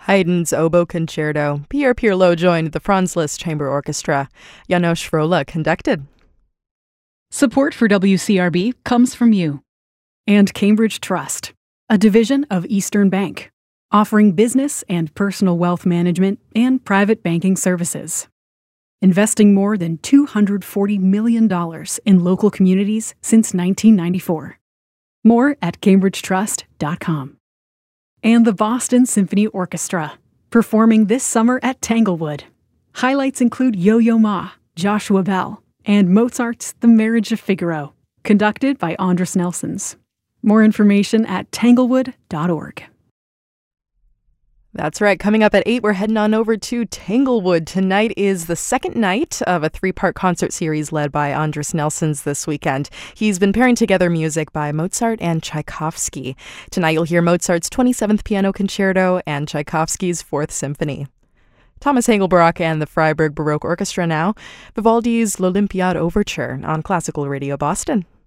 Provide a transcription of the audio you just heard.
Haydn's Oboe Concerto. Pierre Pirlo joined the Franz Liszt Chamber Orchestra. Janos Frola conducted. Support for WCRB comes from you. And Cambridge Trust, a division of Eastern Bank, offering business and personal wealth management and private banking services. Investing more than $240 million in local communities since 1994. More at cambridgetrust.com. And the Boston Symphony Orchestra, performing this summer at Tanglewood. Highlights include Yo-Yo Ma, Joshua Bell, and Mozart's The Marriage of Figaro, conducted by Andris Nelsons. More information at tanglewood.org. That's right. Coming up at 8, we're heading on over to Tanglewood. Tonight is the second night of a 3-part concert series led by Andris Nelsons this weekend. He's been pairing together music by Mozart and Tchaikovsky. Tonight you'll hear Mozart's 27th Piano Concerto and Tchaikovsky's 4th Symphony. Thomas Engelbrock and the Freiburg Baroque Orchestra now. Vivaldi's L'Olympiade Overture on Classical Radio Boston.